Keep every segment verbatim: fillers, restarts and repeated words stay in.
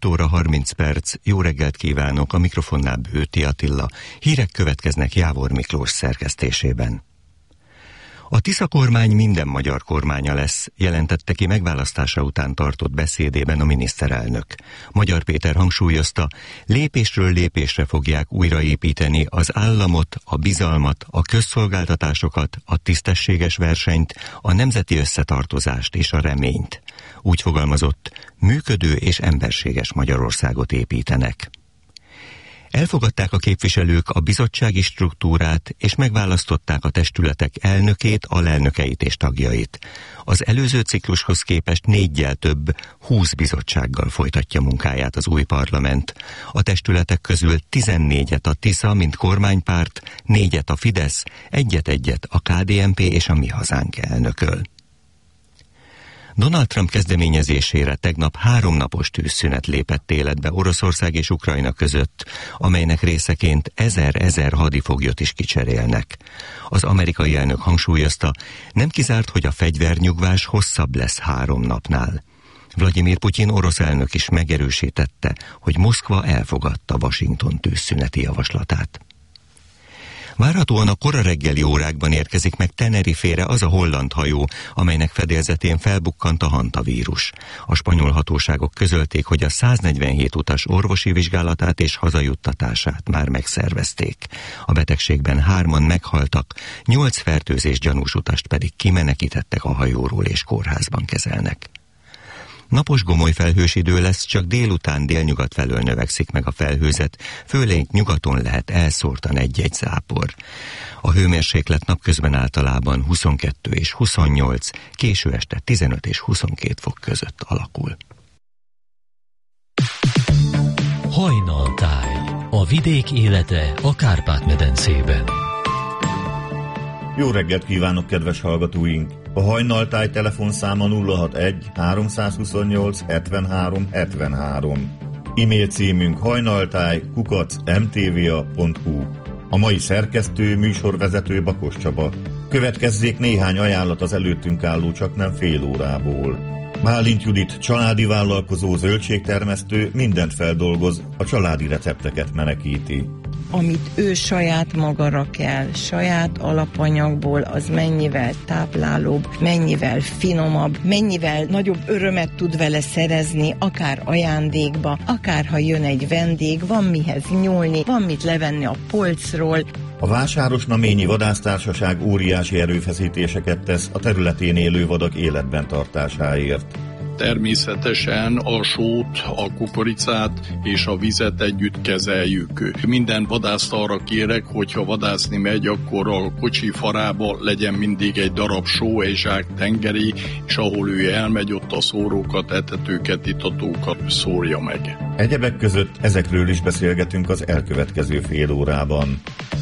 öt óra harminc perc, jó reggelt kívánok, a mikrofonnál Bőti Attila. Hírek következnek Jávor Miklós szerkesztésében. A Tisza kormány minden magyar kormánya lesz, jelentette ki megválasztása után tartott beszédében a miniszterelnök. Magyar Péter hangsúlyozta, lépésről lépésre fogják újraépíteni az államot, a bizalmat, a közszolgáltatásokat, a tisztességes versenyt, a nemzeti összetartozást és a reményt. Úgy fogalmazott, működő és emberséges Magyarországot építenek. Elfogadták a képviselők a bizottsági struktúrát, és megválasztották a testületek elnökét, alelnökeit és tagjait. Az előző ciklushoz képest néggyel több, húsz bizottsággal folytatja munkáját az új parlament. A testületek közül tizennégyet a Tisza, mint kormánypárt, négyet a Fidesz, egyet-egyet a ká dé en pé és a Mi Hazánk elnököl. Donald Trump kezdeményezésére tegnap háromnapos tűzszünet lépett életbe Oroszország és Ukrajna között, amelynek részeként ezer-ezer hadifoglyot is kicserélnek. Az amerikai elnök hangsúlyozta, nem kizárt, hogy a fegyvernyugvás hosszabb lesz három napnál. Vladimir Putyin orosz elnök is megerősítette, hogy Moszkva elfogadta Washington tűzszüneti javaslatát. Várhatóan a kora reggeli órákban érkezik meg Tenerifére az a holland hajó, amelynek fedélzetén felbukkant a hantavírus. A spanyol hatóságok közölték, hogy a száznegyvenhét utas orvosi vizsgálatát és hazajuttatását már megszervezték. A betegségben hárman meghaltak, nyolc fertőzés gyanús utast pedig kimenekítettek a hajóról és kórházban kezelnek. Napos gomoly felhős idő lesz, csak délután délnyugat felől növekszik meg a felhőzet, főleg nyugaton lehet elszórtan egy-egy zápor. A hőmérséklet napközben általában huszonkettő és huszonnyolc, késő este tizenöt és huszonkét fok között alakul. Hajnaltáj, a vidék élete a Kárpát-medencében. Jó reggelt kívánok, kedves hallgatóink! A Hajnaltáj telefonszáma nulla hatvanegy háromszázhuszonnyolc hetvenhárom hetvenhárom. E-mail címünk hajnaltáj kukac em té vé á pont hu. A mai szerkesztő, műsorvezető Bakos Csaba. Következzék néhány ajánlat az előttünk álló csaknem fél órából. Bálint Judit, családi vállalkozó, zöldségtermesztő, mindent feldolgoz, a családi recepteket menekíti. Amit ő saját maga rak el, saját alapanyagból, az mennyivel táplálóbb, mennyivel finomabb, mennyivel nagyobb örömet tud vele szerezni, akár ajándékba, akár ha jön egy vendég, van mihez nyúlni, van mit levenni a polcról. A Vásárosnaményi Vadásztársaság óriási erőfeszítéseket tesz a területén élő vadak életben tartásáért. Természetesen a sót, a kukoricát és a vizet együtt kezeljük. Minden vadászt arra kérek, hogyha vadászni megy, akkor a kocsi farába legyen mindig egy darab só, egy zsák tengeri, és ahol ő elmegy, ott a szórókat, etetőket, itatókat szórja meg. Egyebek között ezekről is beszélgetünk az elkövetkező fél órában.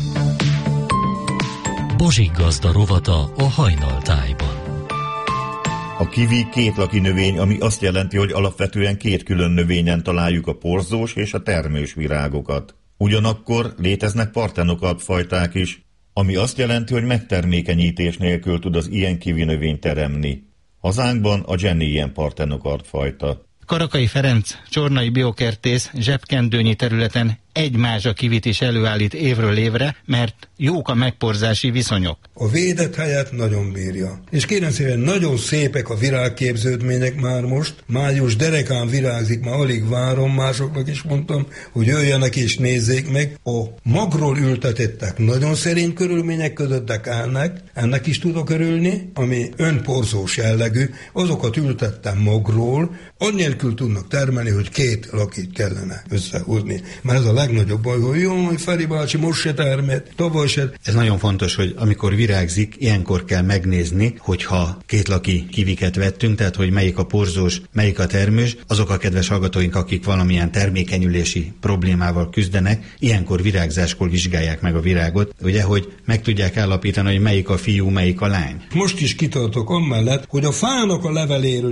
Bozsik Gazda rovata a Hajnaltájban. A kiwi kétlaki növény, ami azt jelenti, hogy alapvetően két külön növényen találjuk a porzós és a termős virágokat. Ugyanakkor léteznek partenokarp fajták is, ami azt jelenti, hogy megtermékenyítés nélkül tud az ilyen kiwi növény teremni. Hazánkban a Jenny ilyen partenokarp fajta. Karakai Ferenc, csornai biokertész zsebkendőnyi területen egy mázsa kivit is előállít évről évre, mert jók a megporzási viszonyok. A védett helyet nagyon bírja. És kérem szépen, nagyon szépek a virágképződmények már most. Május derekán virágzik, már alig várom, másoknak is mondtam, hogy jöjjenek és nézzék meg. A magról ültetettek nagyon szerény körülmények között állnak, ennek is tudok örülni, ami önporzós jellegű, azokat ültettem magról, annélkül tudnak termelni, hogy két lakit kellene összehozni. Mert ez a legnagyobb baj, hogy jó, hogy Feri bácsi most se termett, tavaly se. Ez nagyon fontos, hogy amikor virágzik, ilyenkor kell megnézni, hogyha kétlaki kiviket vettünk, tehát hogy melyik a porzós, melyik a termős. Azok a kedves hallgatóink, akik valamilyen termékenyülési problémával küzdenek, ilyenkor virágzáskor vizsgálják meg a virágot, ugye, hogy meg tudják állapítani, hogy melyik a fiú, melyik a lány. Most is kitartok amellett, hogy a fának a leveléről is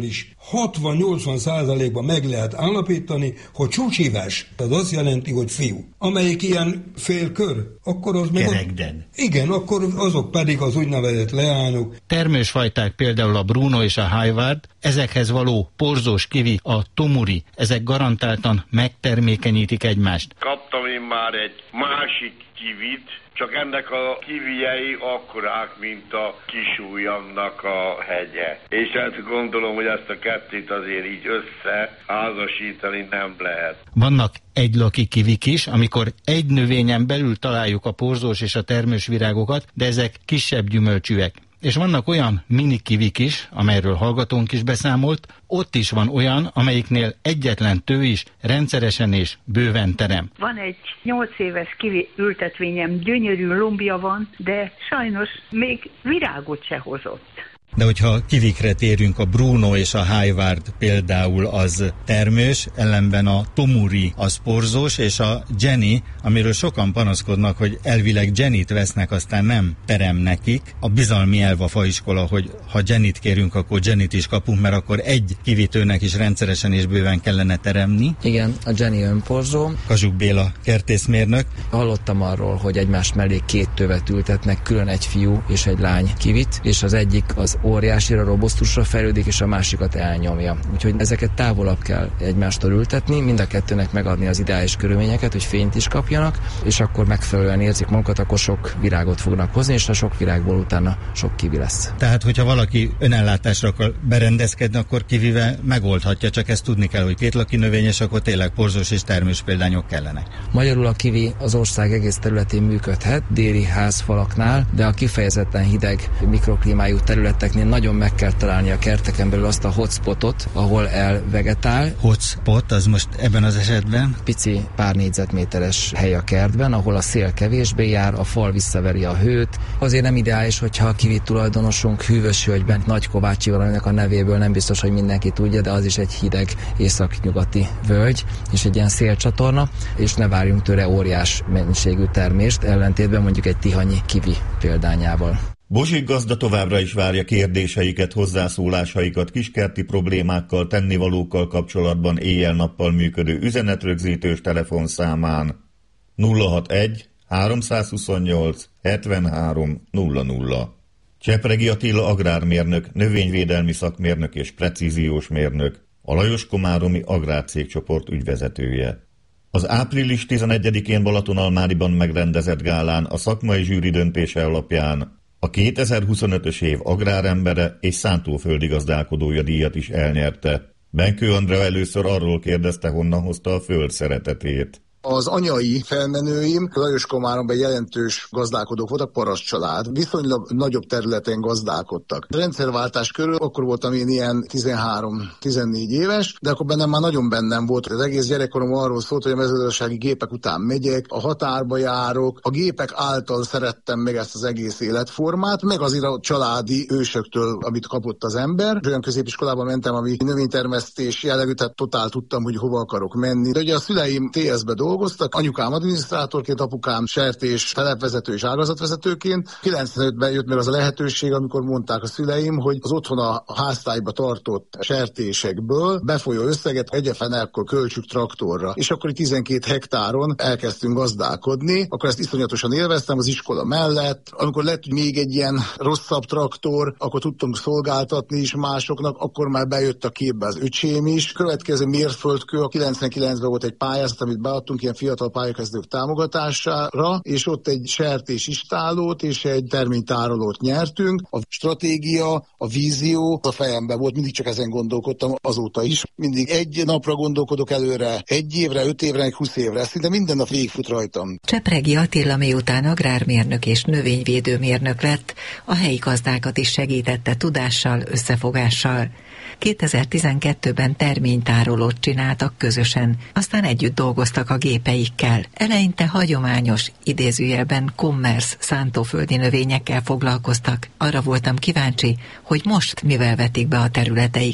hatvan-nyolcvan százalékban meg lehet állapítani, hogy csúcsives, az azt jelenti, hogy fiú. Amelyik ilyen félkör, akkor az meg... Kerekden. Igen, akkor azok pedig az úgynevezett leányok. Termősfajták például a Bruno és a Hayward, ezekhez való porzós kivi, a Tomuri, ezek garantáltan megtermékenyítik egymást. Kaptam én már egy másik kivit, csak ennek a kiviei akkorák, mint a kisujjamnak a hegye. És hát gondolom, hogy ezt a kettőt azért így összeházasítani nem lehet. Vannak egylaki kivik is, amikor egy növényen belül találjuk a porzós és a termős virágokat, de ezek kisebb gyümölcsűek. És vannak olyan mini kivik is, amelyről hallgatónk is beszámolt, ott is van olyan, amelyiknél egyetlen tő is rendszeresen és bőven terem. Van egy nyolc éves kivi ültetvényem, gyönyörű lombja van, de sajnos még virágot se hozott. De hogyha kivikre térünk, a Bruno és a Hayward például az termős, ellenben a Tomuri az porzós, és a Jenny, amiről sokan panaszkodnak, hogy elvileg Jennyt vesznek, aztán nem terem nekik. A bizalmi elv a faiskola, hogy ha Jennyt kérünk, akkor Jennyt is kapunk, mert akkor egy kivitőnek is rendszeresen és bőven kellene teremni. Igen, a Jenny önporzó. Kazsuk Béla kertészmérnök. Hallottam arról, hogy egymás mellé két tövet ültetnek, külön egy fiú és egy lány kivit, és az egyik az óriásira, robusztusra fejlődik, és a másikat elnyomja. Úgyhogy ezeket távolabb kell egymástól ültetni, mind a kettőnek megadni az ideális körülményeket, hogy fényt is kapjanak, és akkor megfelelően érzik magukat, akkor sok virágot fognak hozni, és a sok virágból utána sok kivi lesz. Tehát, hogyha valaki önellátásra akar berendezkedni, akkor kivivel megoldhatja, csak ezt tudni kell, hogy kétlaki növényes, akkor tényleg porzós és termős példányok kellenek. Magyarul a kivi az ország egész területén működhet, déli házfalaknál, de a kifejezetten hideg mikroklímájú területeknél nagyon meg kell találni a kerteken belül azt a hotspotot, ahol elvegetál. Hotspot, az most ebben az esetben? Pici pár négyzetméteres hely a kertben, ahol a szél kevésbé jár, a fal visszaveri a hőt. Azért nem ideális, hogyha a kivi tulajdonosunk Hűvös Hölgyben, Nagy Kovácsival, aminek a nevéből nem biztos, hogy mindenki tudja, de az is egy hideg északnyugati völgy, és egy ilyen szélcsatorna, és ne várjunk tőle óriás mennyiségű termést, ellentétben mondjuk egy tihanyi kivi példányával. Bozsik gazda továbbra is várja kérdéseiket, hozzászólásaikat kiskerti problémákkal, tennivalókkal kapcsolatban éjjel-nappal működő üzenetrögzítős telefonszámán nulla hatvanegy háromszázhuszonnyolc hetvenhárom nulla nulla. Csepregi Attila agrármérnök, növényvédelmi szakmérnök és precíziós mérnök, a Lajos Komáromi Agrárcégcsoport ügyvezetője. Az április tizenegyedikén Balatonalmáriban megrendezett gálán a szakmai zsűri döntése alapján a kétezer-huszonötös év agrárembere és szántóföldi gazdálkodója díjat is elnyerte. Benkő Andrea először arról kérdezte, honnan hozta a föld szeretetét. Az anyai felmenőim Lajos Komáromban jelentős gazdálkodók voltak, paraszt család. Viszonylag nagyobb területen gazdálkodtak. A rendszerváltás körül akkor voltam én ilyen tizenhárom-tizennégy éves, de akkor bennem már nagyon bennem volt. Az egész gyerekkorom arról szólt, hogy a mezőgazdasági gépek után megyek, a határba járok, a gépek által szerettem meg ezt az egész életformát, meg azért a családi ősöktől, amit kapott az ember. Olyan középiskolában mentem, ami növénytermesztés jellegű, tehát totál tudtam, hogy hova akarok menni. De ugye a szüleim té es-be dolgoztak, anyukám adminisztrátorként, apukám sertés, telepvezető és ágazatvezetőként. kilencvenötben jött meg az a lehetőség, amikor mondták a szüleim, hogy az otthon a háztályba tartott sertésekből befolyó összeget egyefenelkor költsük traktorra. És akkor tizenkét hektáron elkezdtünk gazdálkodni, akkor ezt iszonyatosan élveztem az iskola mellett. Amikor lett még egy ilyen rosszabb traktor, akkor tudtunk szolgáltatni is másoknak, akkor már bejött a képbe az öcsém is. Következő mérföldkő, a kilencvenkilencben volt egy pályázat, amit beadtunk ilyen fiatal pályakezdők támogatására, és ott egy sertés istálót és egy terménytárolót nyertünk. A stratégia, a vízió a fejemben volt, mindig csak ezen gondolkodtam azóta is. Mindig egy napra gondolkodok előre, egy évre, öt évre, húsz évre, szinte minden nap végigfut rajtam. Csepregi Attila miután agrármérnök és növényvédőmérnök lett, a helyi gazdákat is segítette tudással, összefogással. kétezer-tizenkettőben terménytárolót csináltak közösen, aztán együtt dolgoztak a gépeikkel. Eleinte hagyományos, idézőjelben commerce szántóföldi növényekkel foglalkoztak. Arra voltam kíváncsi, hogy most mivel vetik be a területeiket.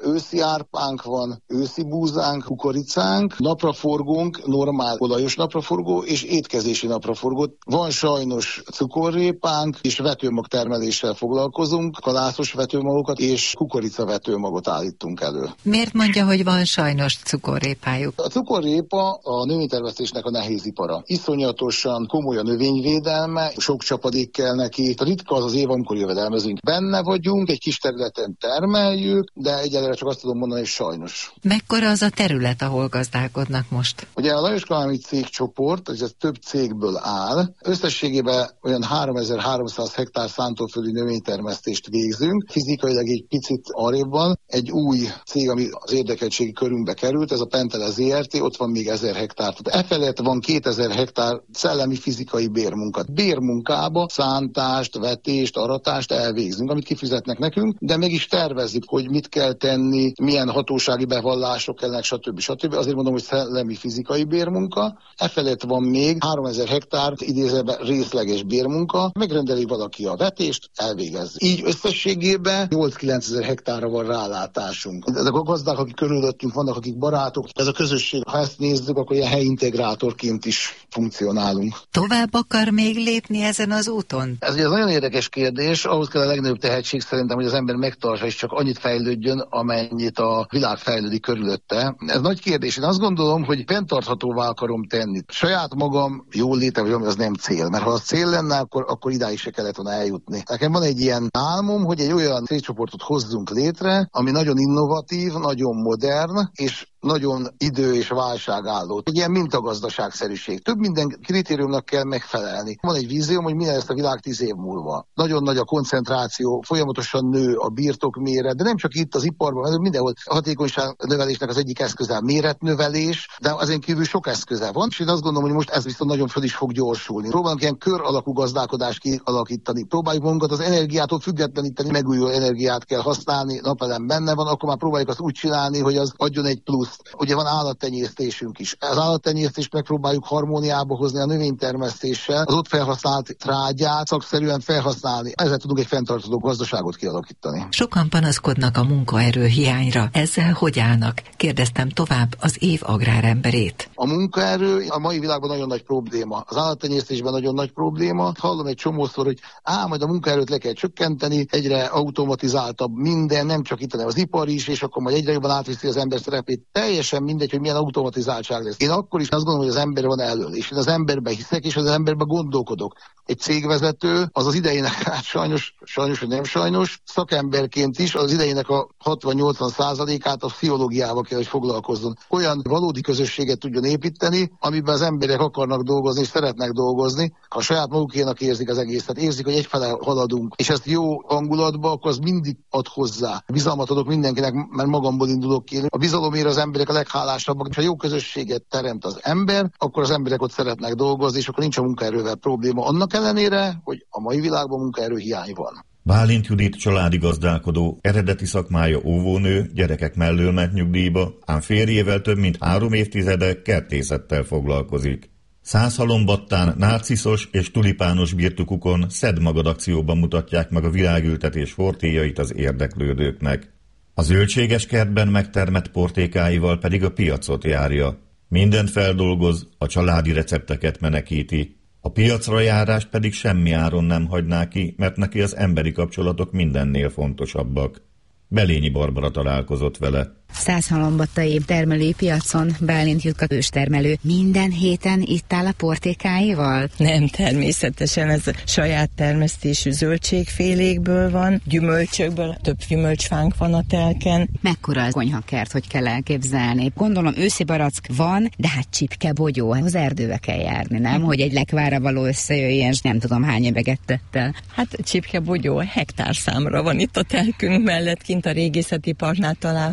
Őszi árpánk van, őszi búzánk, kukoricánk, napraforgónk, normál olajos napraforgó és étkezési napraforgó. Van sajnos cukorrépánk, és vetőmag termeléssel foglalkozunk, kalászos vetőmagokat és kukoricavetőmagot állítunk elő. Miért mondja, hogy van sajnos cukorrépájuk? A cukorrépa a növénytermesztésnek a nehézipara. Iszonyatosan komoly a növényvédelme, sok csapadék kell neki. Ritka az az év, amikor jövedelmezünk. Benne vagyunk, egy kis területen termeljük, de egyelőre csak azt tudom mondani, hogy sajnos. Mekkora az a terület, ahol gazdálkodnak most? Ugye a Lajos Kálmán cégcsoport, ez több cégből áll. Összességében olyan háromezer-háromszáz hektár szántóföldi növénytermesztést végzünk. Fizikailag egy picit arrébb van. Egy új cég, ami az érdekeltségi körünkbe került, ez a Pentele zé er té, ott van még ezer hektár. Tehát e felett van kétezer hektár szellemi fizikai bérmunkat. Bérmunkába szántást, vetést, aratást elvégzünk, amit kifizetnek nekünk, de meg is tervezzük, hogy mit kell tenni, milyen hatósági bevallások kellnek, stb. stb. Azért mondom, hogy szellemi fizikai bérmunka. E felett van még háromezer hektár idézőben részleges bérmunka, megrendeli valaki a vetést, elvégez. Így összességében nyolc-kilencezer hektárra van rálátásunk. Ezek a gazdák, akik körülöttünk vannak, akik barátok, ez a közösség, ha ezt nézzük, akkor ilyen helyintegrátorként is funkcionálunk. Tovább akar még lépni ezen az úton? Ez ugye nagyon érdekes kérdés, ahhoz kell a legnagyobb tehetség szerintem, hogy az ember megtartsa és csak annyit fejlődjön, amennyit a világ fejlődik körülötte. Ez nagy kérdés. Én azt gondolom, hogy fenntarthatóvá akarom tenni. Saját magam jól léte, vagy az nem cél, mert ha az cél lenne, akkor, akkor idáig se kellett volna eljutni. Nekem van egy ilyen álmom, hogy egy olyan cégcsoportot hozzunk létre, ami nagyon innovatív, nagyon modern, és nagyon idő és válságálló. Egy ilyen mintagazdaságszerűség. Több minden kritériumnak kell megfelelni. Van egy vízióm, hogy milyen lesz a világ tíz év múlva. Nagyon nagy a koncentráció, folyamatosan nő a birtokméret, de nem csak itt az iparban, hanem mindenhol. A hatékonyság növelésnek az egyik eszköze a méretnövelés, de azon kívül sok eszköze van, és én azt gondolom, hogy most ez viszont nagyon föl is fog gyorsulni. Próbálunk ilyen kör alakú gazdálkodást kialakítani. Próbáljuk magunkat az energiától függetleníteni, megújuló energiát kell használni, napelem benne van, akkor már próbáljuk azt úgy csinálni, hogy az adjon egy plusz. Ugye van állattenyésztésünk is. Az állattenyésztést megpróbáljuk harmóniába hozni a növénytermesztéssel, az ott felhasznált trágyát szakszerűen felhasználni. Ezzel tudunk egy fenntartható gazdaságot kialakítani. Sokan panaszkodnak a munkaerő hiányra. Ezzel hogy állnak? Kérdeztem tovább az év agráremberét. A munkaerő a mai világban nagyon nagy probléma. Az állattenyésztésben nagyon nagy probléma. Hallom egy csomószor, hogy á, majd a munkaerőt le kell csökkenteni, egyre automatizáltabb minden, nem csak itt, hanem az ipar is, és akkor majd egyre jobban átviszi az ember szerepét. Teljesen mindegy, hogy milyen automatizáltság lesz. Én akkor is azt gondolom, hogy az ember van elől, és én az emberbe hiszek, és az emberbe gondolkodok. Egy cégvezető az az idejének, hát sajnos, sajnos, vagy nem sajnos, szakemberként is az idejének a hatvan-nyolcvan százalékát a pszichológiával kell, hogy foglalkozzon. Olyan valódi közösséget tudjon építeni, amiben az emberek akarnak dolgozni, és szeretnek dolgozni. Ha a saját magukénak érzik az egészet, érzik, hogy egyfele haladunk, és ezt jó hangulatba, akkor az mindig ad hozzá. Bizalmat adok mindenkinek, mert magamból indulok ki. A bizalomért az emberek a leghálásabbak, és ha jó közösséget teremt az ember, akkor az emberek ott szeretnek dolgozni, és akkor nincs a munkaerővel probléma. Annak ellenére, hogy a mai világban munkaerő hiány van. Bálint Judit családi gazdálkodó, eredeti szakmája óvónő, gyerekek mellől ment nyugdíjba, ám férjével több mint három évtizede kertészettel foglalkozik. Százhalombattán nárciszos és tulipános birtokukon Szedd magad akcióban mutatják meg a virágültetés fortélyait az érdeklődőknek. A zöldséges kertben megtermett portékáival pedig a piacot járja. Mindent feldolgoz, a családi recepteket menekíti. A piacra járást pedig semmi áron nem hagyná ki, mert neki az emberi kapcsolatok mindennél fontosabbak. Belényi Barbara találkozott vele. Százhalombattai termelői piacon Bálint Jutka őstermelő minden héten itt áll a portékáival? Nem, természetesen ez saját termesztésű zöldségfélékből van, gyümölcsökből, több gyümölcsfánk van a telken. Mekkora az konyhakert, hogy kell elképzelni? Gondolom őszi barack van, de hát csipkebogyó, az erdőbe kell járni, nem? Hogy egy lekvára való összejöjjön, és nem tudom hány ebeget tett el. Hát csipkebogyó hektárszámra van itt a telkünk mellett, kint a régészeti parknál található el.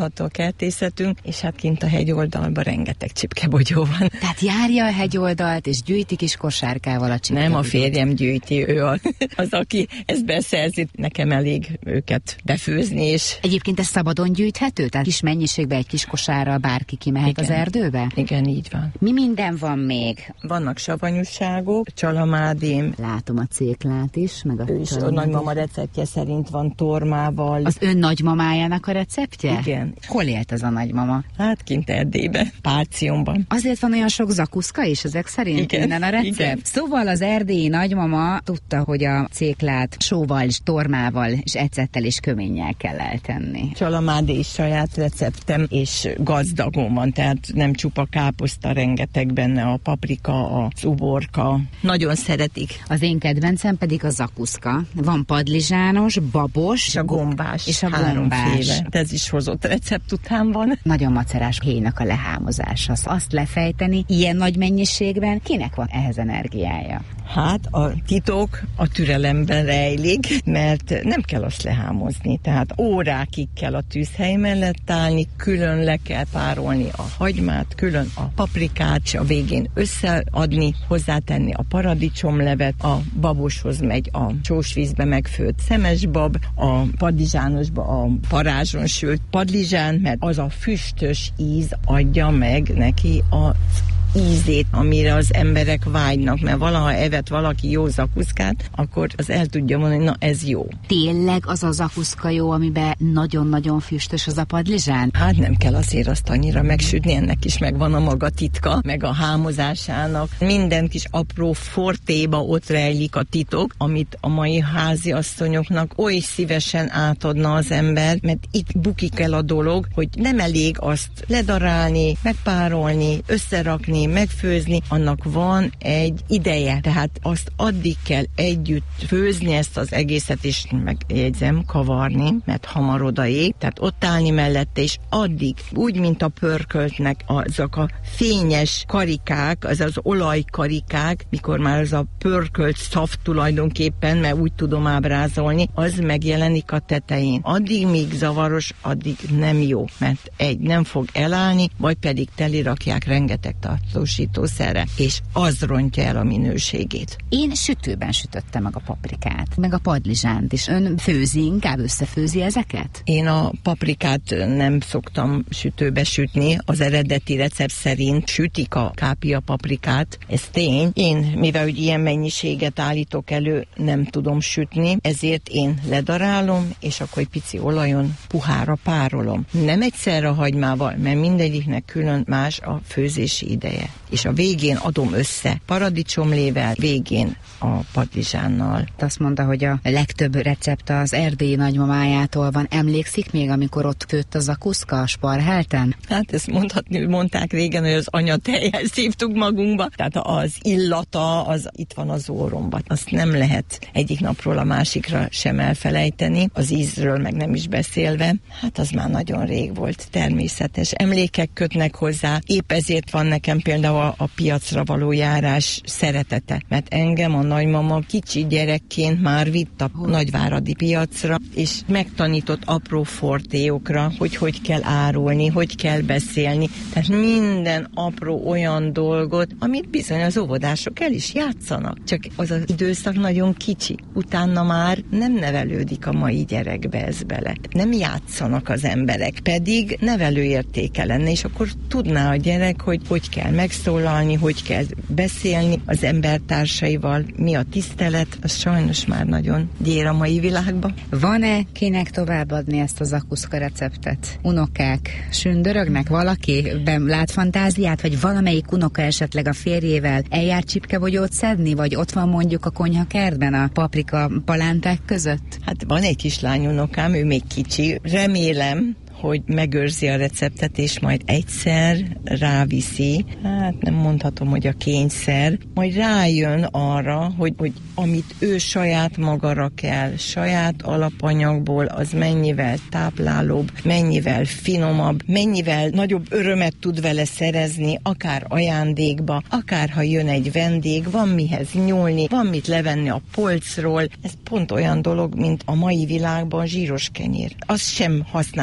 kertészetünk, és hát kint a hegyoldalban rengeteg csipkebogyó van. Tehát járja a hegyoldalt, és gyűjti kis kosárkával a csipkebogyót. Nem a férjem gyűjti, ő a, az, aki ezt beszerzi, nekem elég őket befőzni, és... Egyébként ez szabadon gyűjthető? Tehát kis mennyiségbe, egy kis kosárral bárki kimehet igen. az erdőbe? Igen, így van. Mi minden van még? Vannak savanyúságok, csalamádém. Látom a céklát is, meg a ő is a nagymama receptje szerint van tormával. Az ön nagymamájának a receptje? Igen. Hol élt ez a nagymama? Hát kint Erdélyben, Pálciónban. Azért van olyan sok zakuszka is ezek szerint? Igen. Innen a recept? Igen. Szóval az erdélyi nagymama tudta, hogy a céklát sóval és tormával és ecettel és köménnyel kell eltenni. Csalamádé is saját receptem, és gazdagon van, tehát nem csupa káposzta, rengeteg benne a paprika, az uborka. Nagyon szeretik. Az én kedvencem pedig a zakuszka. Van padlizsános, babos, és a gombás. És a gombás. Ez is hozott recept után van. Nagyon macerás héjnak a lehámozása. Azt lefejteni ilyen nagy mennyiségben, kinek van ehhez energiája? Hát a titok a türelemben rejlik, mert nem kell azt lehámozni, tehát órákig kell a tűzhely mellett állni, külön le kell párolni a hagymát, külön a paprikát, és a végén összeadni, hozzátenni a paradicsomlevet, a baboshoz megy a sósvízbe megfőtt szemesbab, a padlizsánosba a parázson sült padlizsán, mert az a füstös íz adja meg neki a ízét, amire az emberek vágynak, mert valaha evett valaki jó zakuszkát, akkor az el tudja mondani, na ez jó. Tényleg az a zakuszka jó, amiben nagyon-nagyon füstös az a padlizsán? Hát nem kell azért azt annyira megsütni, ennek is megvan a maga titka, meg a hámozásának. Minden kis apró fortéba ott rejlik a titok, amit a mai háziasszonyoknak oly szívesen átadna az ember, mert itt bukik el a dolog, hogy nem elég azt ledarálni, megpárolni, összerakni, megfőzni, annak van egy ideje, tehát azt addig kell együtt főzni ezt az egészet, és megjegyzem, kavarni, mert hamar odaég, tehát ott állni mellette, és addig, úgy, mint a pörköltnek azok a fényes karikák, az az olajkarikák, mikor már az a pörkölt szav tulajdonképpen, mert úgy tudom ábrázolni, az megjelenik a tetején. Addig, míg zavaros, addig nem jó, mert egy, nem fog elállni, vagy pedig telirakják rengeteg tartósítószerre, és az rontja el a minőségét. Én sütőben sütöttem meg a paprikát, meg a padlizsánt is. Ön főzi, inkább összefőzi ezeket? Én a paprikát nem szoktam sütőbe sütni, az eredeti recept szerint sütik a kápia paprikát, ez tény. Én, mivel hogy ilyen mennyiséget állítok elő, nem tudom sütni, ezért én ledarálom, és akkor egy pici olajon puhára párolom. Nem egyszerre a hagymával, mert mindegyiknek külön más a főzési ideje. És a végén adom össze paradicsomlével, végén a padlizsánnal. Azt mondta, hogy a legtöbb recept az erdélyi nagymamájától van. Emlékszik még, amikor ott főtt az a kuszka a Sparhelten? Hát ezt mondhatni, mondták régen, hogy az anyatejhez szívtuk magunkba. Tehát az illata, az itt van az orromban. Azt nem lehet egyik napról a másikra sem elfelejteni. Az ízről meg nem is beszélve. Hát az már nagyon rég volt, természetes. Emlékek kötnek hozzá. Épp ezért van nekem például a, a piacra való járás szeretete. Mert engem a nagymama kicsi gyerekként már vitt a nagyváradi piacra, és megtanított apró fortéokra, hogy hogy kell árulni, hogy kell beszélni. Tehát minden apró olyan dolgot, amit bizony az óvodások el is játszanak. Csak az az időszak nagyon kicsi. Utána már nem nevelődik a mai gyerekbe ez bele. Nem játszanak az emberek, pedig nevelőértéke lenne, és akkor tudná a gyerek, hogy hogy kell megszólalni, hogy kell beszélni az embertársaival, mi a tisztelet, az sajnos már nagyon gyér a mai világban. Van-e kinek továbbadni ezt a zakuszka receptet? Unokák sündörögnek? Valaki lát fantáziát, vagy valamelyik unoka esetleg a férjével eljár csipkebogyót szedni, vagy ott van mondjuk a konyhakertben a paprika palánták között? Hát van egy kislány unokám, ő még kicsi. Remélem, hogy megőrzi a receptet, és majd egyszer ráviszi, hát nem mondhatom, hogy a kényszer, majd rájön arra, hogy, hogy amit ő saját maga kell, saját alapanyagból, az mennyivel táplálóbb, mennyivel finomabb, mennyivel nagyobb örömet tud vele szerezni, akár ajándékba, akár ha jön egy vendég, van mihez nyúlni, van mit levenni a polcról. Ez pont olyan dolog, mint a mai világban zsíros kenyér. Azt sem használják az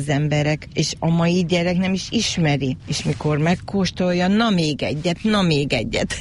emberek, és a mai gyerek nem is ismeri, és mikor megkóstolja, na még egyet, na még egyet.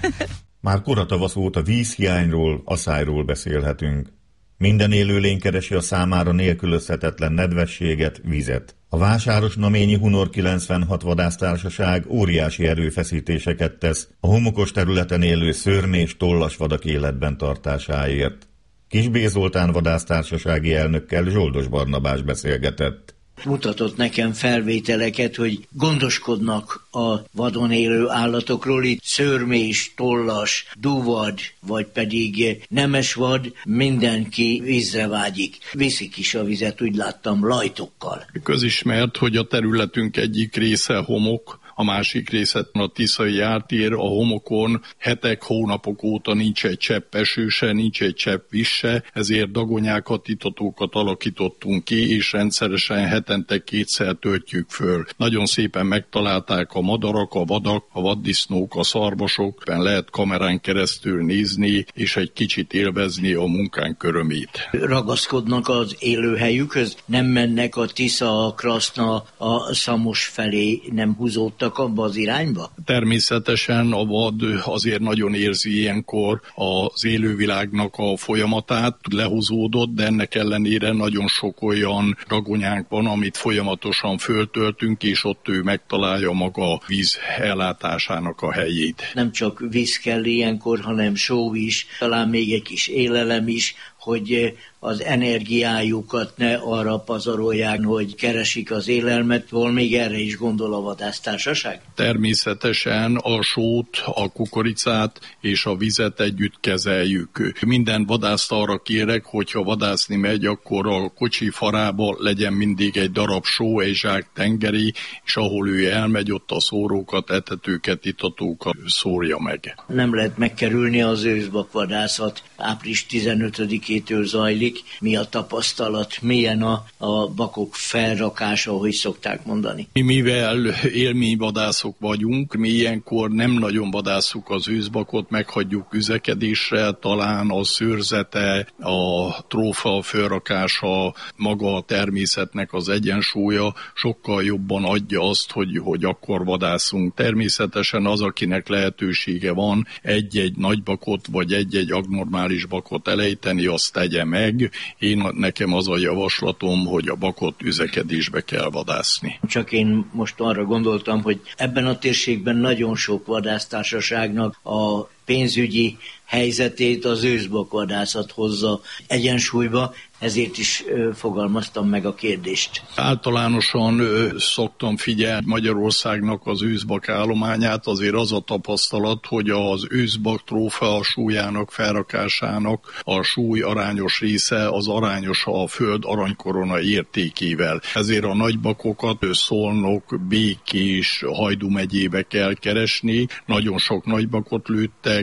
Már koratavasz óta vízhiányról, aszályról beszélhetünk. Minden élőlény keresi a számára nélkülözhetetlen nedvességet, vizet. A Vásáros-Naményi Hunor kilencvenhat vadásztársaság óriási erőfeszítéseket tesz a homokos területen élő szörny és tollas vadak életben tartásáért. Kis B. Zoltán vadásztársasági elnökkel Zsoldos Barnabás beszélgetett. Mutatott nekem felvételeket, hogy gondoskodnak a vadon élő állatokról, itt szőrmés, tollas, duvad, vagy pedig nemesvad, mindenki vízre vágyik. Viszik is a vizet, úgy láttam, lajtokkal. Közismert, hogy a területünk egyik része homok, a másik része a Tiszai ártér, a homokon hetek, hónapok óta nincs egy csepp eső se, nincs egy csepp víz se, ezért dagonyákat, itatókat alakítottunk ki, és rendszeresen hetente kétszer töltjük föl. Nagyon szépen megtalálták a madarak, a vadak, a vaddisznók, a szarvasok, lehet kamerán keresztül nézni, és egy kicsit élvezni a munkánk örömét. Ragaszkodnak az élőhelyükhöz, nem mennek a Tisza, a Kraszna, a Szamos felé, nem húzódtak abba az irányba? Természetesen a vad azért nagyon érzi ilyenkor az élővilágnak a folyamatát, lehúzódott, de ennek ellenére nagyon sok olyan ragonyánk van, amit folyamatosan föltöltünk, és ott ő megtalálja maga víz ellátásának a helyét. Nem csak víz kell ilyenkor, hanem só is, talán még egy kis élelem is, hogy az energiájukat ne arra pazarolják, hogy keresik az élelmet, hol még erre is gondol a vadásztársaság? Természetesen a sót, a kukoricát és a vizet együtt kezeljük. Minden vadászt arra kérek, hogyha vadászni megy, akkor a kocsi farába legyen mindig egy darab só, egy zsák tengeri, és ahol ő elmegy, ott a szórókat, etetőket, itatókat szórja meg. Nem lehet megkerülni az őszbakvadászat. április tizenötödikétől zajlik. Mi a tapasztalat, milyen a, a bakok felrakása, ahogy szokták mondani? Mi mivel élményvadászok vagyunk, mi ilyenkor nem nagyon vadásszuk az őszbakot, meghagyjuk üzekedésre, talán a szőrzete, a trófa felrakása, maga a természetnek az egyensúlya sokkal jobban adja azt, hogy, hogy akkor vadászunk. Természetesen az, akinek lehetősége van egy-egy nagy bakot, vagy egy-egy abnormális bakot elejteni, azt tegye meg. Én nekem az a javaslatom, hogy a bakot üzekedésbe kell vadászni. Csak én most arra gondoltam, hogy ebben a térségben nagyon sok vadásztársaságnak a pénzügyi helyzetét az őszbakvadászat hozza egyensúlyba, ezért is ö, fogalmaztam meg a kérdést. Általánosan ö, szoktam figyelni Magyarországnak az őszbak állományát, azért az a tapasztalat, hogy az őszbak trófa a súlyának, felrakásának a súly arányos része az arányos a föld aranykorona értékével. Ezért a nagybakokat Szolnok, Békés, Hajdú megyébe kell keresni. Nagyon sok nagybakot lőttek,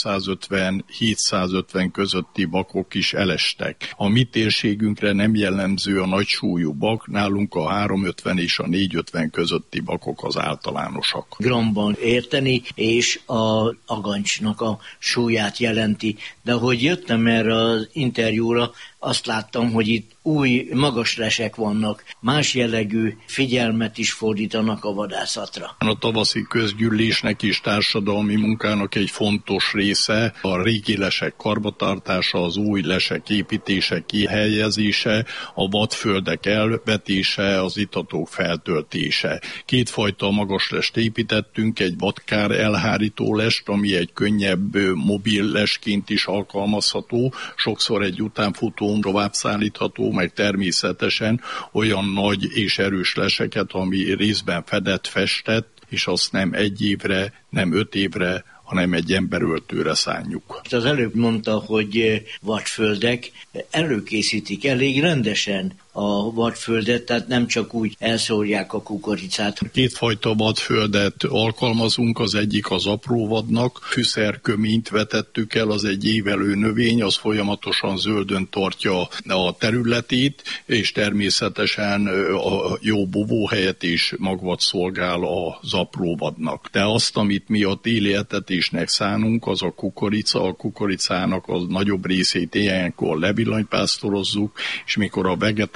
ötszázötven-hétszázötven közötti bakok is elestek. A mi térségünkre nem jellemző a nagy súlyú bak, nálunk a háromszázötven és a négyszázötven közötti bakok az általánosak. Gramban érteni, és a agancsnak a súlyát jelenti. De ahogy jöttem erre az interjúra, azt láttam, hogy itt új magaslesek vannak, más jellegű figyelmet is fordítanak a vadászatra. A tavaszi közgyűlésnek és társadalmi munkának egy fontos része a régi lesek karbantartása, az új lesek építése, kihelyezése, a vadföldek elvetése, az itatók feltöltése. Kétfajta magaslest építettünk, egy vadkár elhárító lest, ami egy könnyebb mobil lesként is alkalmazható, sokszor egy utánfutó tovább szállítható, meg természetesen olyan nagy és erős leseket, ami részben fedett, festett, és azt nem egy évre, nem öt évre, hanem egy emberöltőre szánjuk. Az előbb mondta, hogy vadföldek előkészítik elég rendesen a vadföldet, tehát nem csak úgy elszórják a kukoricát. Kétfajta vadföldet alkalmazunk, az egyik az apró vadnak, fűszerköményt vetettük el, az egy évelő növény, az folyamatosan zöldön tartja a területét, és természetesen a jó bovóhelyet is magvat szolgál az apró vadnak. De azt, amit mi a téli etetésnek szánunk, az a kukorica, a kukoricának a nagyobb részét ilyenkor levillanypásztorozzuk, és mikor a vegetáció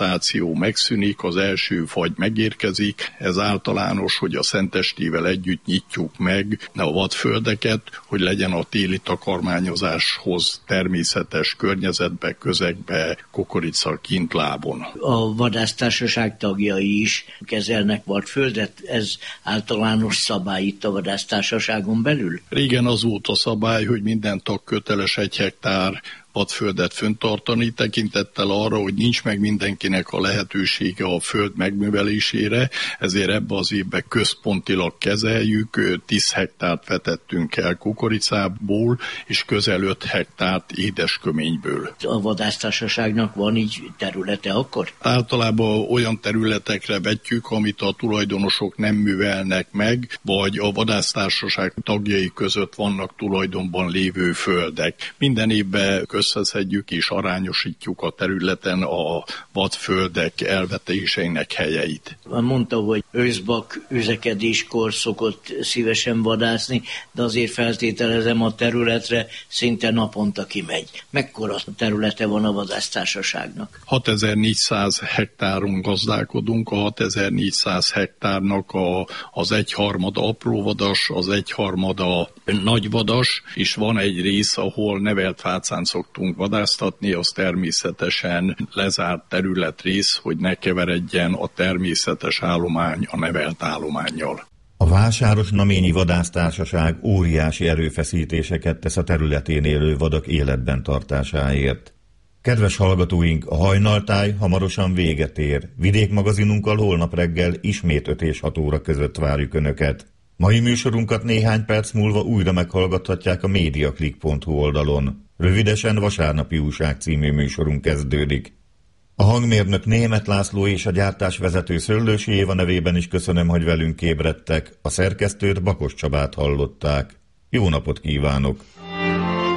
vegetáció megszűnik, az első fagy megérkezik, ez általános, hogy a Szentestével együtt nyitjuk meg a vadföldeket, hogy legyen a téli takarmányozáshoz természetes környezetbe, közegbe kukorica kintlábon. A vadásztársaság tagjai is kezelnek vadföldet, ez általános szabály itt a vadásztársaságon belül? Régen az volt a szabály, hogy minden tag köteles egy hektár vadföldet föntartani, tekintettel arra, hogy nincs meg mindenkinek a lehetősége a föld megművelésére, ezért ebbe az évben központilag kezeljük, tíz hektárt vetettünk el kukoricából, és közel öt hektárt édesköményből. A vadásztársaságnak van így területe akkor? Általában olyan területekre vetjük, amit a tulajdonosok nem művelnek meg, vagy a vadásztársaság tagjai között vannak tulajdonban lévő földek. Minden évben összeszedjük és arányosítjuk a területen a vadföldek elvetéseinek helyeit. Mondta, hogy őszbak üzekedéskor szokott szívesen vadászni, de azért feltételezem, a területre szinte naponta kimegy. Mekkora területe van a vadásztársaságnak? hatezer-négyszáz hektáron gazdálkodunk, a hatezer-négyszáz hektárnak a, az egyharmada apróvadas, az egyharmada nagyvadas, és van egy rész, ahol nevelt fácán szoktunk vadásztatni, az természetesen lezárt területrész, hogy ne keveredjen a természetes állomány a nevelt állománnyal. A Vásáros-Naményi Vadásztársaság óriási erőfeszítéseket tesz a területén élő vadak életben tartásáért. Kedves hallgatóink, a Hajnaltáj hamarosan véget ér. Vidékmagazinunkkal holnap reggel ismét öt és hat óra között várjuk Önöket. Mai műsorunkat néhány perc múlva újra meghallgathatják a mediaclick pont hu oldalon. Rövidesen Vasárnapi Újság című műsorunk kezdődik. A hangmérnök Németh László és a gyártásvezető Szöllősi Éva nevében is köszönöm, hogy velünk ébredtek. A szerkesztőt, Bakos Csabát hallották. Jó napot kívánok!